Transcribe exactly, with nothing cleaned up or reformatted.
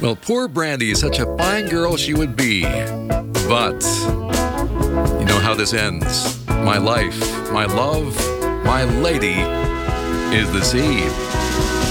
Well, poor Brandy is such a fine girl she would be. But you know how this ends. My life, my love, my lady is the sea.